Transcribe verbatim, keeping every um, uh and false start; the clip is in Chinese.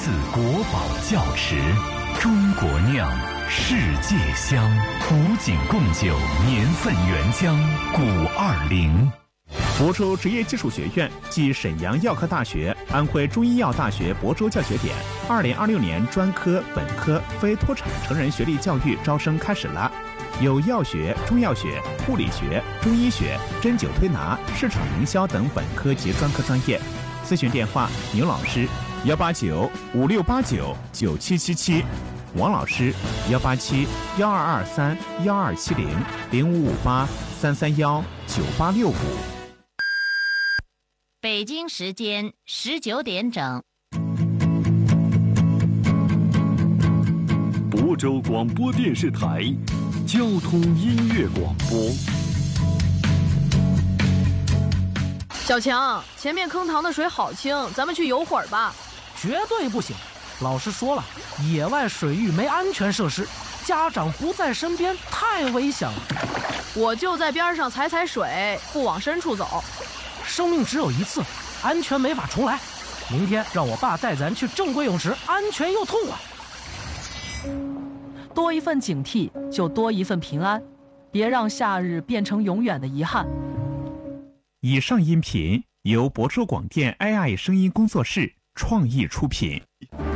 自国宝窖池，中国酿，世界香，古井贡酒年份原浆，古二零。 亳州职业技术学院暨沈阳药科大学、安徽中医药大学亳州教学点二零二六年专科、本科、非脱产成人学历教育招生开始了。有药学、中药学、护理学、中医学、针灸推拿、市场营销等本科及专科专业。咨询电话：牛老师幺八九五六八九九七七七，王老师幺八七幺二二三幺二七零零五五八三三幺九八六五。 北京时间十九点整。 亳州广播电视台交通音乐广播。 小强，前面坑塘的水好清，咱们去游会儿吧。 绝对不行，老师说了，野外水域没安全设施，家长不在身边太危险了。 我就在边上踩踩水，不往深处走。 生命只有一次，安全没法重来。明天让我爸带咱去正规泳池，安全又痛快。 多一份警惕，就多一份平安，别让夏日变成永远的遗憾。 以上音频由亳州广电 A I 声音工作室创意出品。